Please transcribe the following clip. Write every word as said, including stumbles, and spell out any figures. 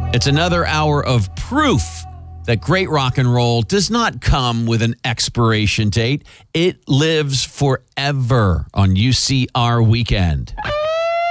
It's another hour of proof that great rock and roll does not come with an expiration date. It lives forever on U C R Weekend.